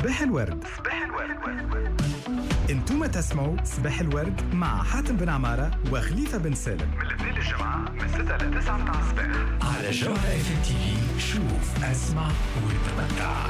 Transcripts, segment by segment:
صباح الورد. انتم تسمعوا صباح الورد مع حاتم بن عمارة وخليفة بن سالم من الاثنين للجمعة من 6 ل 9 متاع الصباح على جوهرة FM TV. شوف اسمع وتمتع.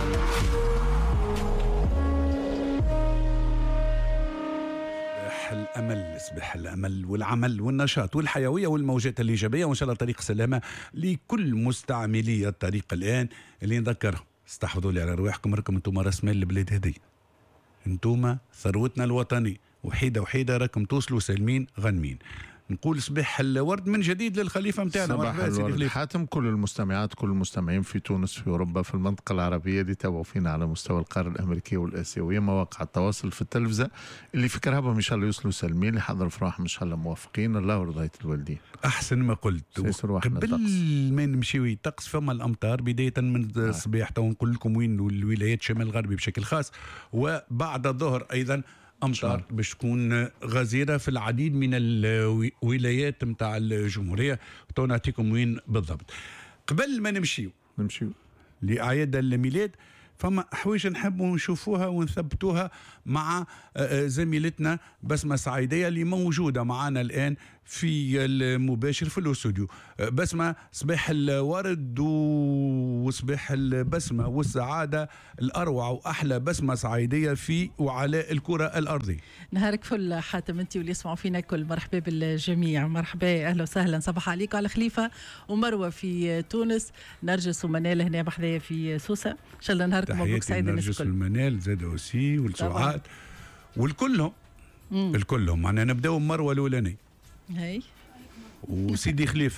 صباح الأمل والعمل والنشاط والحيوية والموجات الإيجابية، وإن شاء الله طريق سلامة لكل مستعملي الطريق الآن. اللي نذكرهم استحفظوا لي على رواحكم، راكم انتم راس مال البلاد هذه، انتم ثروتنا الوطني، وحيدة راكم توصلوا سالمين غنمين. نقول صباح الورد من جديد للخليفة متاعنا. صباح الورد حاتم. كل المستمعات كل المستمعين في تونس في أوروبا في المنطقة العربية اللي تابعوا فينا على مستوى القارة الأمريكية والآسيوية، مواقع التواصل في التلفزة اللي في كرهبهم إن شاء الله يوصلوا سالمين، اللي حضروا فرحهم إن شاء الله موافقين. الله ورضاية الوالدين. أحسن ما قلت. قبل ما نمشيو يطقس فما الأمطار بداية من الصباح، تو نقول لكم وين الولايات الشمال الغربي بشكل خاص، وبعد الظهر أيضا أمطار باش تكون غزيرة في العديد من الولايات متاع الجمهورية. تو نعطيكم وين بالضبط. قبل ما نمشيو لأعياد الميلاد، فما حوايج نحبوا نشوفوها ونثبتوها مع زميلتنا بسمة سعيدية اللي موجودة معنا الآن في المباشر في الاستوديو. بسمة، صباح الورد وصباح البسمة والسعادة الأروع وأحلى بسمة سعيدية في وعلى الكرة الأرضية. نهارك فل حاتم انت واللي يسمعوا فينا كل. مرحبا بالجميع، مرحبا، أهلا وسهلا، صباح عليكم على خليفة ومروة في تونس، نرجس ومنال هنا بحذايا في سوسة. إن شاء الله نهاركم مبروك سعيد الناس نرجس الكل. والمنال زاد وسي والسعاد والكلهم الكلهم. معنا نبداو مروة الأولاني هاي وسيدي خليفة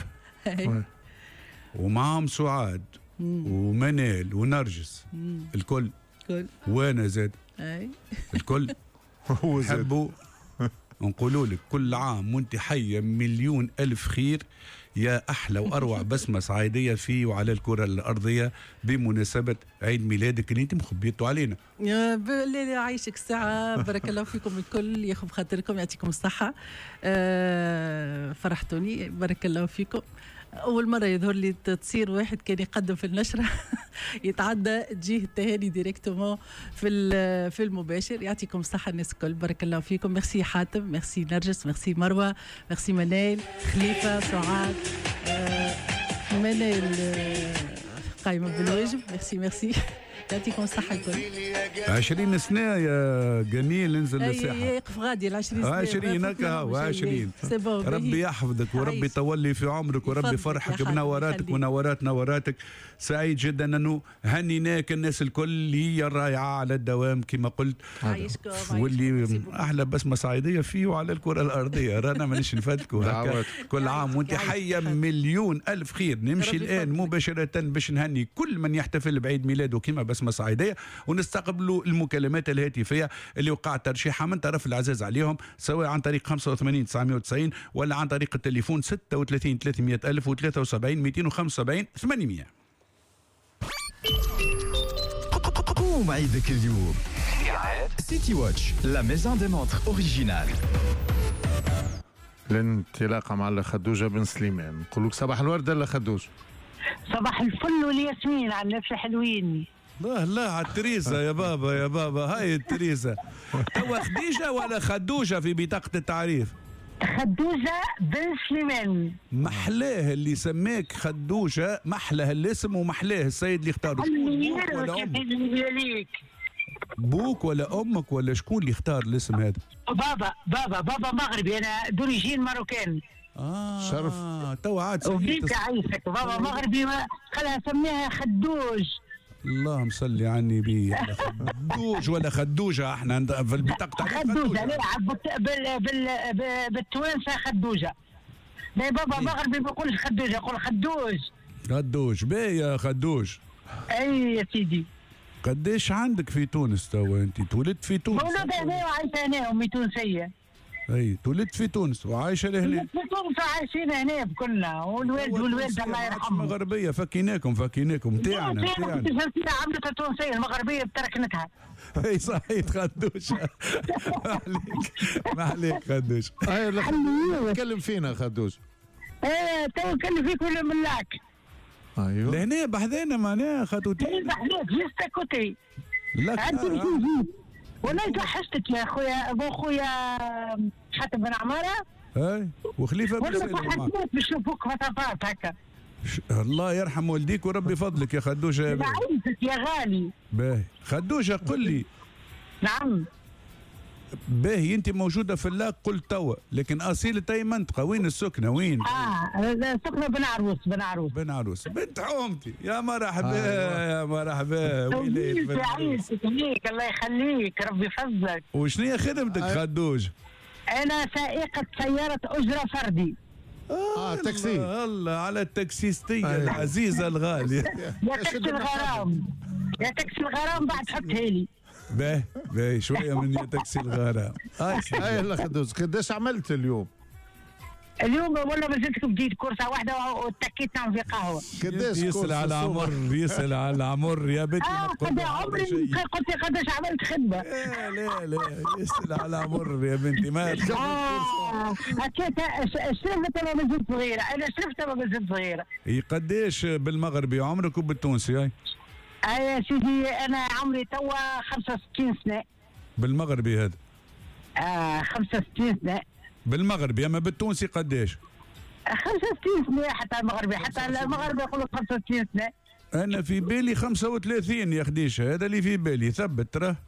ومعهم سعاد ومنال ونرجس الكل وانا زاد الكل حبوا نقولوا لك كل عام وانت حية مليون ألف خير يا أحلى وأروع بسمة سعيدية في وعلى الكرة الأرضية بمناسبة عيد ميلادك اللي انت مخبيتوا علينا. يا بالله يعيشك الساعة، بارك الله فيكم الكل، ياخذ خاطركم، يعطيكم الصحة. فرحتوني، بارك الله فيكم. أول مرة يظهر لي تصير واحد كان يقدم في النشرة يتعدى تجيه التهاني ديريكتومون في المباشر. يعطيكم الصحة الناس الكل، بارك الله فيكم. ميرسي حاتم، ميرسي نرجس، ميرسي مروة، ميرسي منال، خليفة، سعاد، منال قايمة بالواجب. ميرسي يعطيكم الصحة الكل. 20 سنة يا جميل، انزل للساحة. يقف غادي 20 سنة. 20 هكا 20. ربي يحفظك وربي يطول في عمرك وربي يفرحك بنوراتك ونورات نوراتك. سعيد جدا انه هنيناك الناس الكل اللي هي الرائعة على الدوام كما قلت، واللي احلى بسمة سعيدية فيه وعلى الكرة الارضية. رانا مانيش نفدكوا هكا كل عام وانت حية مليون الف خير. نمشي الان مباشرة باش نهني كل من يحتفل بعيد ميلاده كما بسمة سعيدية، ونستقبلوا المكالمات الهاتفية اللي وقعت ترشيحها من طرف العزاز عليهم، سواء عن طريق 85 990 ولا عن طريق التليفون 36 300 ألف و73 275 800. قوم عيدك اليوم سيتي واتش، لا ميزون دي مونتر اوريجينال. الانطلاقة مع خدوجة بن سليمان. نقول لك صباح الورد لا خدوج. صباح الفل والياسمين على الناس الحلوين. لا على التريزة يا بابا هاي التريزة. توا خديجة ولا خدوجة في بطاقة التعريف؟ خدوجة بن سليمان. محلاه اللي سماك خدوجة، محلاه الاسم ومحلاه السيد اللي اختاره. بوك ولا أمك؟ بوك ولا أمك ولا شكون اللي اختار الاسم هذا؟ بابا مغربي، أنا دوريجين ماروكان. شرف. توا عاد وبيك عايشك. بابا مغربي خلها سميها خدوج. اللهم صل على النبي. خدوج ولا خدوجة؟ احنا في البطاقة خدوجة. لا بالتوانسة خدوجة. بابا مغربي ما يقولش خدوجة، يقول خدوج. باهي يا خدوج. اي يا سيدي. قديش عندك في تونس توا؟ انت تولدت في تونس؟ مولود هنا وعايشة هنا، امي تونسية. اي تولدت في تونس وعايشه لهنا. في تونس عايشين هنا بكلنا، والوالد الله يرحمه. المغربيه فكيناكم تاعنا. عملت التونسيه المغربيه بتركنتها. اي صحيح خدوش. ما عليك خدوش. تكلم فينا خدوش. تو نكلم فيك ولا ملاك. ايوه لهنا بحذانا معناها خطوتين. بحذاك جست كوتي. انت مش نجيب والله توحشتك يا خويا حاتم بن عماره. اي وخليفه بن سالم والله بنشوفوك فترات هكا. الله يرحم والديك وربي فضلك يا خدوشه. يا عايزك يا غالي. باهي خدوشه قل لي. نعم. باهي انت موجوده في اللاق قلت توا، لكن اصيله اي منطقه؟ وين السكنه وين؟ السكنه بن عروس. بن عروس بنت حومتي. يا مرحبا يا مرحبا. ويليت يعيشك ليك الله يخليك ربي يفضلك. وشنو خدمتك خدوج؟ انا سائقه سياره اجره فردي. تاكسي. الله على التاكسيستيه العزيزه الغاليه. يا تاكسي الغرام بعد حطها لي. باهي شويه من تاكسي الغرام. هاي الله خدوز. قداش عملت اليوم؟ اليوم والله ما زلت بديت كورسه واحده وتكيت نعمل في قهوه. قداش يسأل على عمر يسأل على عمر يا بنتي. قد عمري قلت قداش عملت خدمه. لا يسأل على عمر يا بنتي. ما اكيد شرفت ما زلت صغيره. انا شرفت ما زلت صغيره. قداش بالمغربي عمرك وبالتونسي؟ هاي يا سيدي انا عمري توا 65 سنه. بالمغربي هذا 65 سنه بالمغربي. اما بالتونسي قداش؟ 65 سنه. حتى المغربي يقول لك 65 سنه. انا في بالي 35 يا خديشه. هذا اللي في بالي. ثبت تراه.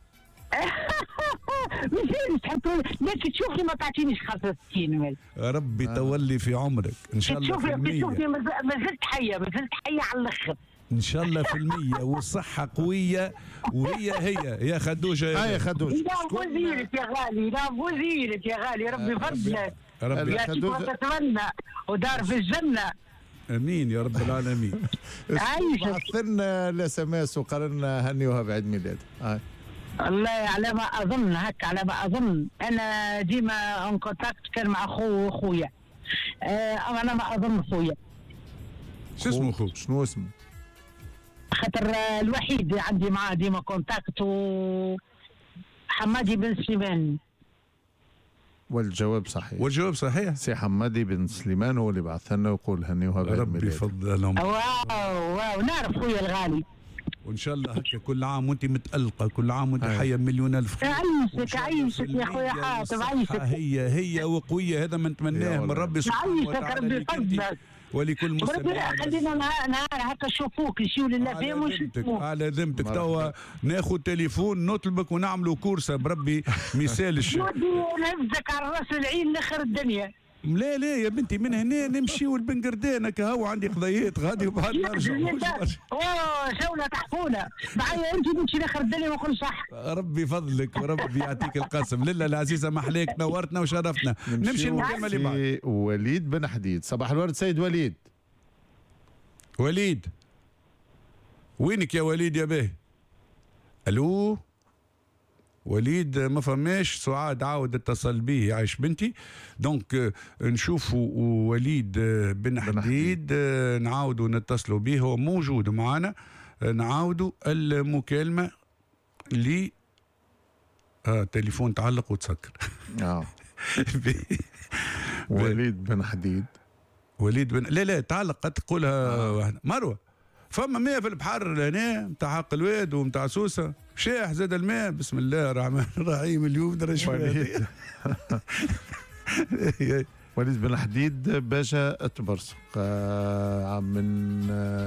مش تحطوا لكن تشوفني ما تعطينيش 65. ربي تولي في عمرك ان شاء الله. تشوفني ما زلت حيه على الاخر ان شاء الله في المية. والصحة قوية وهي يا خدوجة. يا خدوجة لا وزيرك يا غالي ربي يفضلك. ربي يا خدوجة تتمنى ودار في الجنة. امين يا رب العالمين. عايشك. بعثنا الاس ام اس وقررنا هنيوها بعيد ميلاد. والله على ما اظن هكا على ما اظن. انا ديما اون كونتاكت كان مع خويا. انا ما اظن خويا. شو اسمه خوك؟ شنو اسمه؟ خاطر الوحيد عندي معاه ديما كونتاكت حمادي بن سليمان. والجواب صحيح. سي حمادي بن سليمان هو اللي بعث لنا ويقول هنيوها بعيد ميلاد. ربي يفضلهم. واو نعرف خويا الغالي. وان شاء الله هكا كل عام وانت متألقة، كل عام وانت حية مليون الف خير. عيشك يا خويا حاتم. عيشك هي وقوية. هذا ما نتمناه من ربي سبحانه وتعالى. ربي يفضلك ولكل مسلم. خلينا نهار هكا نشوفوك نشيو لله فيهم ونشوفوك. على ذمتك. توا ناخذ تليفون نطلبك ونعملوا كورسه بربي ما يسالش. نهزك على راس العين لاخر الدنيا. لا يا بنتي من هنا نمشيو لبنقردان هكا. هو عندي قضيات غادي وبعد نرجع. جولة تحفونا معايا انت نمشي لاخر الدنيا ونقول صح. ربي فضلك وربي يعطيك القسم. لله العزيزه محليك نورتنا وشرفتنا. نمشي المكالمه اللي بعد. وليد بن حديد. صباح الورد سيد وليد وينك يا وليد يا باهي؟ الو وليد ما فماش. سعاد عاود اتصل به يعيش بنتي. دونك نشوفوا وليد بن حديد نعاودوا نتصلوا به. هو موجود معنا. نعاودوا المكالمة اللي تليفون تعلق وتسكر. وليد بن لا تعلق قد تقولها واحدة. مروة فما ماء في البحر لهنا نتاع حق الواد ونتاع سوسه شاح زاد الماء. بسم الله الرحمن الرحيم. اليوم درج وليد بن حديد باجا تبرسق من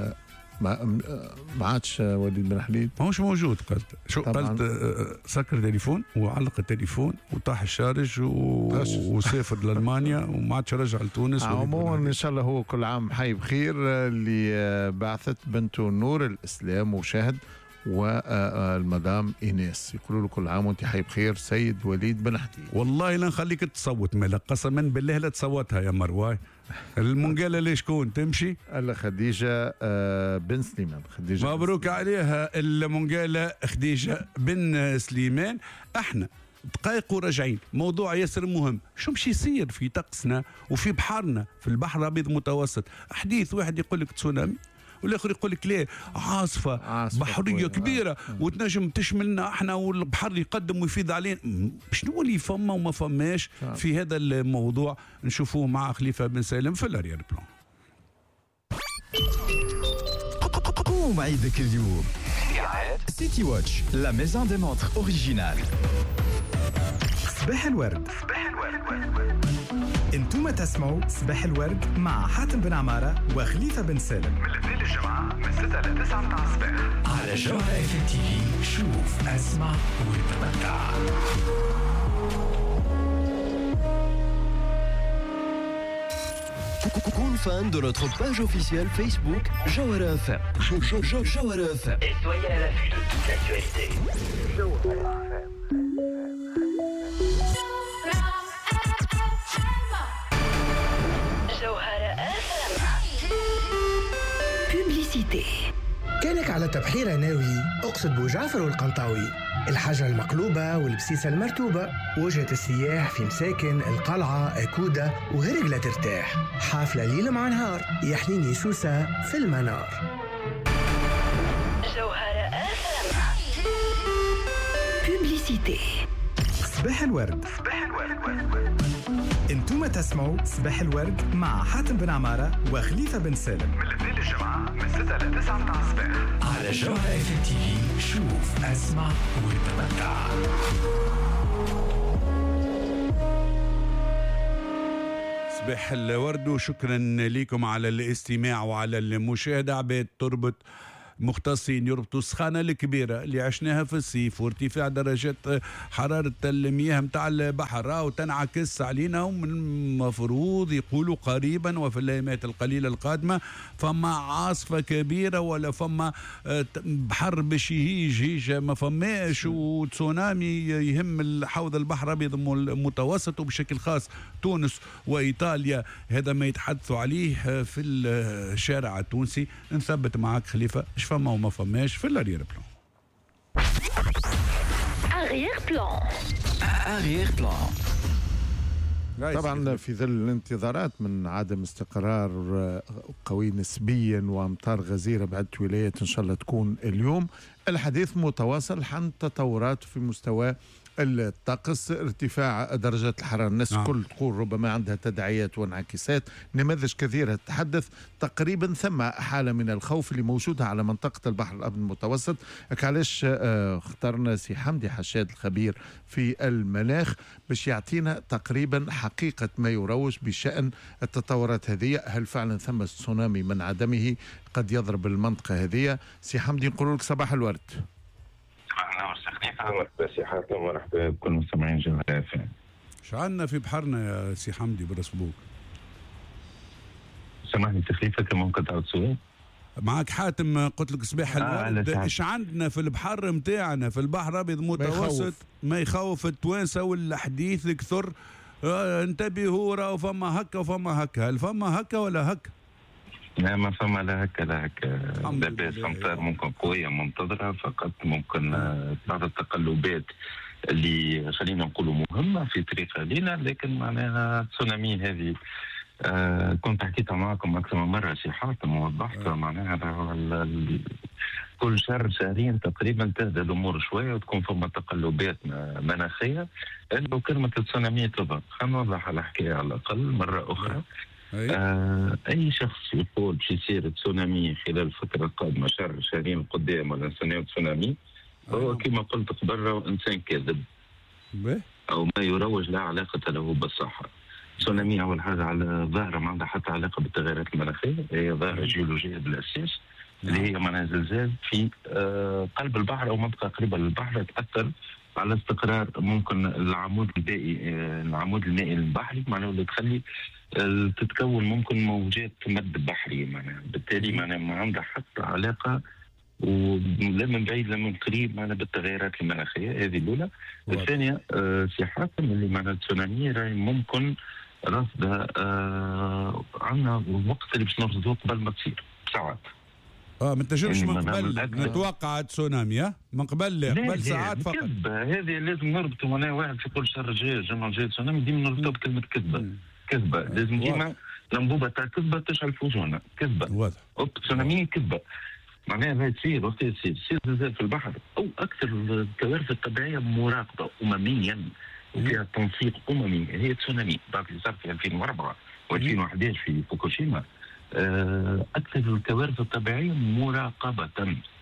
ما عادش وليد بن حديد ماهوش موجود. قلت شو قلت سكر تليفون وعلق التليفون وطاح الشارج وسافر لألمانيا وما عادش رجع لتونس. عموما ان شاء الله هو كل عام حي بخير. اللي بعثت بنته نور الاسلام وشاهد والمدام ايناس يقولوا له كل عام وانت حي بخير سيد وليد بن حديد. والله لا نخليك تصوت ملك قسما بالله لا تصوتها يا مروه. المنقاله ليش شكون تمشي؟ خديجه بن سليمان. مبروك عليها المنقاله خديجه بن سليمان. احنا دقائق وراجعين. موضوع ياسر مهم. شو مش يصير في طقسنا وفي بحرنا في البحر الابيض المتوسط؟ حديث واحد يقول لك تسونامي والاخر يقول لك لا عاصفه بحريه كبيره وتنجم تشملنا احنا والبحر يقدم ويفيض علينا. شنو اللي فما وما فماش في هذا الموضوع؟ نشوفوه مع خليفه بن سالم في الاريال بلان. قوم عيدك اليوم سيتي واتش لا ميزون دي مونتر اوريجينال. صباح الورد. انتم تسمعوا صباح الورد مع حاتم بن عمارة وخليفة بن سالم من الاثنين للجمعة من 6 ل 9 متاع الصباح على جوهرة اف ام تي في. شوف اسمع وتمتع. Kun fan de notre page officielle Facebook Jawara FM. Jawara FM. Et soyez à l'affût de toute l'actualité. Jawara FM. Publicité. كانك على تبحيرة ناوي اقصد بوجعفر والقنطاوي، الحجرة المقلوبة والبسيسة المرتوبة، وجهة السياح في مساكن القلعة أكودة وهرقلة ترتاح، حافلة ليل مع نهار يحليني سوسة في المنار. جوهرة FM. بوبليسيتي. صباح الورد. انتم تسمعوا صباح الورد مع حاتم بن عمارة وخليفة بن سالم من الاثنين للجمعة من 6 ل 9 متاع الصباح على جوهرة اف ام تي في. شوف اسمع وتمتع. صباح الورد وشكرا لكم على الاستماع وعلى المشاهدة. عباد تربط مختصين يربطوا السخانة الكبيرة اللي عشناها في الصيف وارتفاع درجات حرارة المياه متاع البحر وتنعكس علينا، ومن المفروض يقولوا قريبا وفي الايامات القليلة القادمة فما عاصفة كبيرة ولا فما بحر باش يهيج هيجة ما فماش، وتسونامي يهم الحوض البحر الابيض المتوسط وبشكل خاص تونس وايطاليا. هذا ما يتحدثوا عليه في الشارع التونسي. نثبت معك خليفة ايش فما وما فماش في الاريير بلان. Arrière plan. طبعا في ظل الانتظارات من عدم استقرار قوي نسبيا وامطار غزيره بعدة ولايات ان شاء الله تكون اليوم، الحديث متواصل عن تطورات في مستوى الطقس، ارتفاع درجات الحرارة. الناس الكل تقول ربما عندها تداعيات وانعكاسات، نماذج كثيرة تتحدث. تقريبا ثم حالة من الخوف اللي موجودة على منطقة البحر الأبيض المتوسط. علاش اخترنا سي حمدي حشاد الخبير في المناخ باش يعطينا تقريبا حقيقة ما يروج بشأن التطورات هذه. هل فعلا ثم تسونامي من عدمه قد يضرب المنطقة هذه؟ سي حمدي نقول لك صباح الورد. مرحبا سي حاتم ومرحبا بكل مستمعين جوهرة اف ام. شو عندنا في بحرنا يا سي حمدي برسبوك؟ سامحني تخليفة كمان قطعة السؤال. معك حاتم قلت لك صباح الورد. ايش عندنا في البحر متاعنا في البحر الابيض المتوسط ما يخوف التوانسه والحديث كثر؟ انتبهوا راهو فما هكا وفما هكا. هل فما هكا ولا هكا؟ لا ما فما لا هكا لا هكا. لاباس امطار ممكن قويه منتظره، فقط ممكن بعض التقلبات اللي خلينا نقولوا مهمه في طريق علينا، لكن معناها تسونامي هذه كنت حكيتها معكم اكثر من مره سي حاتم ووضحتها. معناها كل شهر شهرين تقريبا تهدى الامور شويه وتكون فما تقلبات مناخيه انه كلمه التسونامي تظهر. خلينا نوضح الحكايه على الاقل مره اخرى. اي شخص يقول باش يصير تسونامي خلال الفتره القادمه شهر شهرين القدام ولا سنه تسونامي هو كما قلت قبل انسان كاذب او ما يروج لا علاقه له بالصحه. تسونامي اول حاجه على ظاهره ما عندها حتى علاقه بالتغيرات المناخيه، هي ظاهره جيولوجيه بالاساس اللي هي معناها زلزال في قلب البحر او منطقه قريبه للبحر تاثر على استقرار ممكن العمود المائي البحري، معناها اللي تخلي تتكون ممكن موجات مد بحري. معناها بالتالي معناها ما عندها حتى علاقه ولا من بعيد لا من قريب معناها بالتغيرات المناخيه. هذه الاولى. الثانيه سي حاتم اللي معناها التسونامي راهي ممكن رصدها عندنا الوقت اللي باش نرصدوه قبل ما تصير بساعات. ما تنجمش من قبل نتوقع تسونامي من قبل لا قبل ساعات فقط. كذبه هذه لازم نربطوا معناها واحد في كل شهر جاي الجمعه الجايه تسونامي ديما نربطوا بكلمه كذبه. كذبه لازم ديما الانبوبه تاع كذبه تشعل في وجوهنا. كذبه واضح. تسونامي كذبه معناها تصير وقت يصير زلزال في البحر او اكثر الكوارث الطبيعيه مراقبه امميا وفيها تنسيق اممي هي تسونامي. بعد اللي صار في 2004 و2011 في فوكوشيما اكثر الكوارث الطبيعيه مراقبه.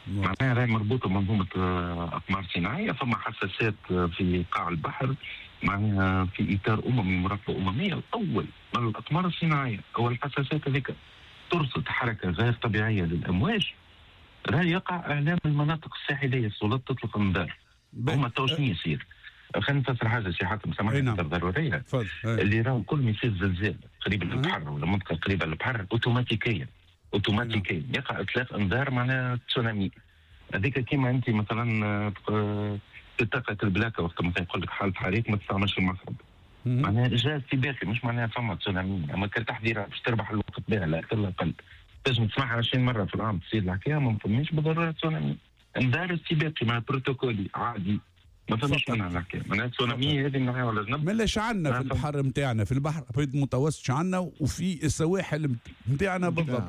معناها راهي مربوطه بمنظومه اقمار صناعيه، فما حساسات في قاع البحر معناها في اطار مراقبه امميه. الاول من الاقمار الصناعيه او الحساسات هذيك ترصد حركه غير طبيعيه للامواج، راه يقع اعلام المناطق الساحليه، السلطات تطلق انذار. هما تو شنو يصير؟ خلينا نفسر حاجه سي حاتم سامحني ضروريه، اللي راهو كل ما يصير زلزال قريب للبحر ولا منطقه قريبه للبحر اوتوماتيكيا يقع اطلاق انذار معناها تسونامي. هذيك كيما انت مثلا تلتقط البلاكه وقت مثلا يقول لك حاله حريق ما تستعملش المخرب، معناها اجراء استباقي، مش معناها فما تسونامي، اما كتحذيرات باش تربح الوقت بها لا اكثر لا اقل. تنجم تسمعها 20 مره في العام تصير الحكايه، ما فماش بالضروره تسونامي. انذار استباقي معناها بروتوكولي عادي، ما فماش منها الحكايه. معناها تسونامي هذه نوعيه ولا جنب مالاش عندنا في البحر نتاعنا، في البحر المتوسط عندنا وفي السواحل نتاعنا بالضبط.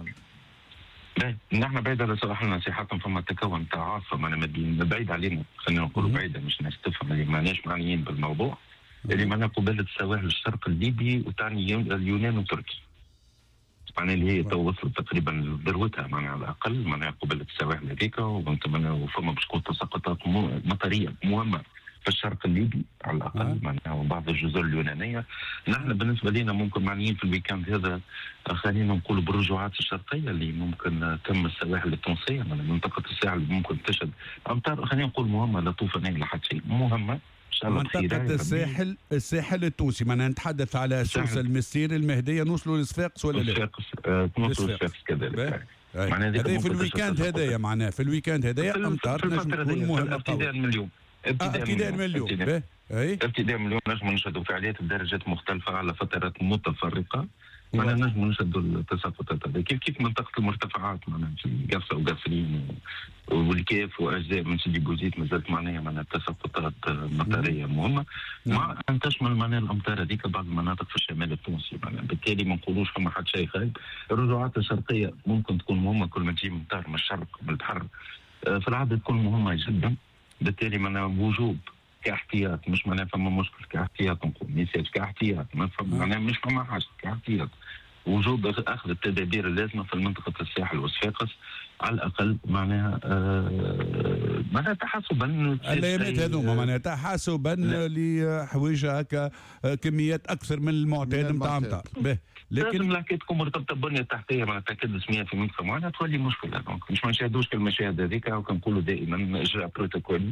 نحن بعيد على سواحلنا سي حاتم، فما تكون تاع عاصفه معناها بعيد علينا، خلينا نقولوا بعيده مش ناس تفهم اللي ماناش معنيين بالموضوع، اللي معناها قبالة السواحل الشرق الليبي وتعني اليونان وتركيا. معناها اللي هي تو وصلت تقريبا لذروتها معناها على الاقل، معناها قبالة السواحل هذيك، وفما باش تكون تساقطات مطريه مهمه في الشرق الليبي على الاقل معناها وبعض الجزر اليونانيه. نحن بالنسبه لنا ممكن معنيين في الويكاند هذا خلينا نقولوا بالرجوعات الشرقيه اللي ممكن تم السواحل التونسيه، منطقه الساحل ممكن تشهد امطار خلينا نقول مهمه لا طوفانيه لا حتى شيء مهمه ان شاء الله. منطقه الساحل التونسي معناها نتحدث على سوسه المسير المهديه نوصلوا لصفاقس ولا لا؟ نوصلوا لصفاقس كذلك. هذه في الويكاند هذايا معناها في الويكاند هذايا امطار نجم تكون مهمه ابتداء من اليوم. ابتداء من اليوم ابتداء من اليوم نجم نشهدوا فعاليات بدرجات مختلفه على فترات متفرقه، معناها نجم نشهدوا التساقطات هذه كيف منطقه المرتفعات معناها في قفصه وقصرين والكيف واجزاء من سيدي بوزيد مازالت معناها تساقطات مطريه مهمه، مع ان تشمل معناها الامطار هذيك بعض المناطق في الشمال التونسي، معناها بالتالي ما نقولوش فما حد شيء خايب. الرجوعات الشرقيه ممكن تكون مهمه كل ما تجي مطار من الشرق من البحر في العاده تكون مهمه جدا، بالتالي معناها وجوب كاحتياط، مش معناها فما مشكل كاحتياط نقول ميساج كاحتياط، ما فما معناها مش فما حاجه كاحتياط، وجوب اخذ التدابير اللازمه في منطقه الساحل وصفاقس على الاقل معناها معناها تحسبا الايامات هذوما معناها تحسبا لحوايج هكا كميات اكثر من المعتاد نتاع امطار. لكن الحكايه تكون مرتبطه بالبنيه التحتيه معناها تكدس 100 في منطقه معينه تولي مشكله، دونك مش ما نشاهدوش كالمشاهد هذيك، وكنقولوا دائما اجراء بروتوكولي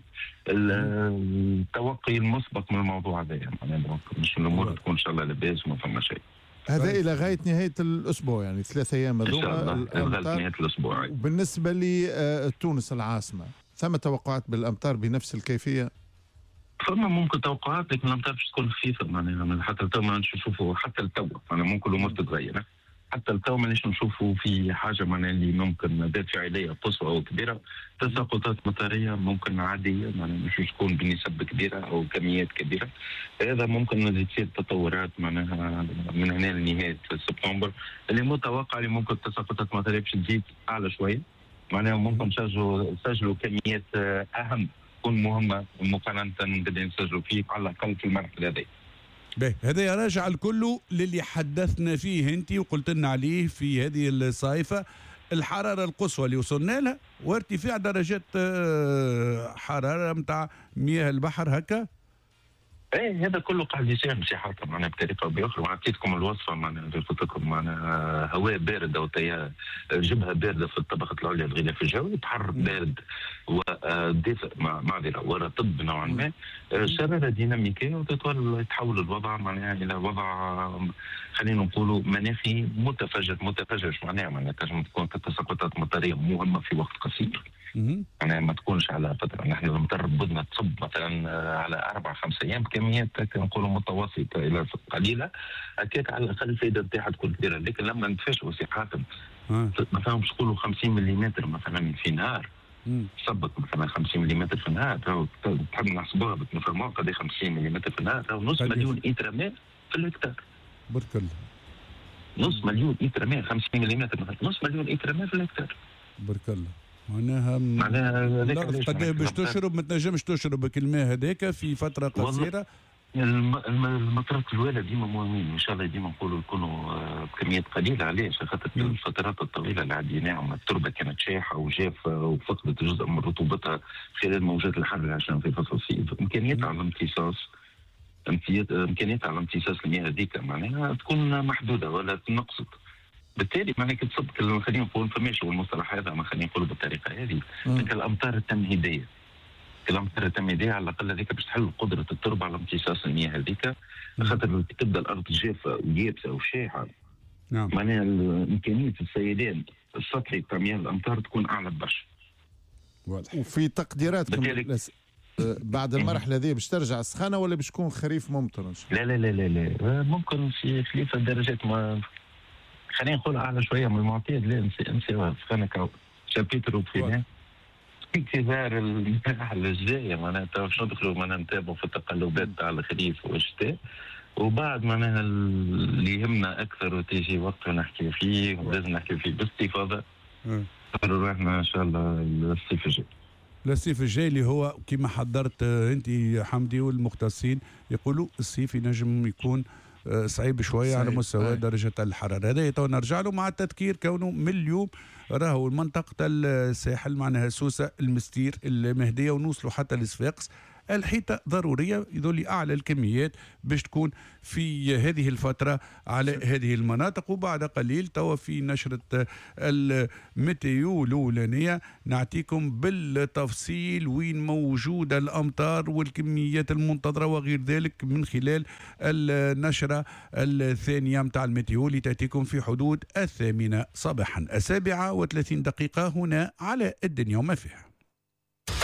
التوقي المسبق من الموضوع هذايا معناها، دونك مش الامور تكون ان شاء الله لاباس وما فما شيء. هذا الى غايه نهايه الاسبوع يعني 3 ايام هذوما لغايه نهايه الاسبوع. وبالنسبه لتونس العاصمه ثم توقعات بالامطار بنفس الكيفيه؟ فما ممكن توقعات لكن الامطار باش تكون خفيفه معناها حتى التو ما نشوفوا حتى التو معناها ممكن الامور تتغير، حتى التو مانيش نشوفوا في حاجه معناها اللي ممكن ذات فاعليه قصوى او كبيره. تساقطات مطريه ممكن عاديه معناها مش تكون بنسب كبيره او كميات كبيره، هذا ممكن اللي تصير تطورات معناها من هنا لنهايه سبتمبر اللي متوقع اللي ممكن التساقطات المطريه باش تزيد اعلى شويه معناها ممكن نسجلوا كميات اهم تكون مهمه مقارنه باللي نسجلوا فيه على الاقل في المرحله هذه. هذا راجع الكل للي حدثنا فيه انت وقلت لنا عليه في هذه الصيفه، الحراره القصوى اللي وصلنا لها وارتفاع درجات حراره نتاع مياه البحر هكا. ايه هذا كله قاعد يساهم سي حاتم معناها بطريقه او باخرى، وعطيتكم الوصفه معناها اللي قلت لكم معناها هواء بارد او جبهه بارده في الطبقه العليا الغلاف الجوي، تحرك بارد ودافئ معذره ورطب نوعا ما، شراره ديناميكيه وتتحول الوضع معناها الى وضع خلينا نقولوا مناخي متفجر معناها تنجم تكون تساقطات مطريه مهمه في وقت قصير. أنا ما تكونش على فترة، نحن المطر بدنا تصب مثلا على 4-5 أيام بكميات نقولوا متوسطة إلى قليلة، أكيد على الأقل الفائدة نتاعها تكون كبيرة، لكن لما نتفاجئوا سي حاتم مثلا باش تقولوا 50 ملم مثلا في نهار، صبت مثلا 50 ملم في النهار، تحب نحسبوها بنفهموها قد 50 ملم في النهار، نص مليون إتر ماء في الهكتار. بارك الله. نص مليون إتر ماء 50 ملم مثلا، نص مليون إتر ماء في الهكتار. بارك الله. معناها الارض قد باش تشرب ما تنجمش تشرب الماء هذاك في فتره قصيره المطرات الأولى ديما مهمين، إن شاء الله ديما نقولوا يكونوا بكميات قليلة. علاش؟ خاطر الفترات الطويلة اللي عديناهم التربة كانت شاحة وجافة وفقدت جزء من رطوبتها خلال موجات الحر اللي عشنا في فصل الصيف. إمكانياتها على امتصاص المياه هذيك معناها تكون محدودة ولا تنقصت. بالتالي معناها كي تصب، خلينا نقول فماش هو المصطلح هذا، ما خلينا نقولوا بالطريقة هذه، تلك الأمطار التمهيدية. الأمطار التمهيدية على الأقل هذيك باش تحل قدرة التربة على امتصاص المياه هذيك، خاطر تبدا الأرض جافة ويابسة وشاحة. نعم. معناها إمكانية السيلان السطحي بتاع مياه الأمطار تكون أعلى برشا. وفي تقديراتكم بعد المرحلة هذه باش ترجع السخانة ولا باش تكون خريف ممطر؟ لا لا لا لا لا، ممكن في خليفة درجات، ما خلينا نقول أعلى شوية من المعتاد. لا نسيوها سخانة كاو شابيتر وبخينا انتظار المرحلة الجاية. معناتها باش ندخلوا معناها نتابعوا في التقلبات تاع الخريف والشتاء، وبعد معناها اللي يهمنا أكثر وتيجي وقت نحكي فيه ولازم نحكي فيه باستفاضة. روحنا إن شاء الله الصيف الجاي. الصيف الجاي اللي هو كما حضرت انت حمدي والمختصين يقولوا الصيف ينجم يكون صعيب شويه على مستوى درجه الحراره. هذا تو نرجع له مع التذكير كونه من اليوم راهو منطقه الساحل معناها سوسه المستير المهديه ونوصلوا حتى لصفاقس. الحيطة ضرورية يذولي أعلى الكميات باش تكون في هذه الفترة على هذه المناطق. وبعد قليل توا في نشرة الميتيو الأولانية نعطيكم بالتفصيل وين موجودة الأمطار والكميات المنتظرة وغير ذلك من خلال النشرة الثانية متاع الميتيو اللي تأتيكم في حدود 8 صباحا 7:30 هنا على الدنيا وما فيها.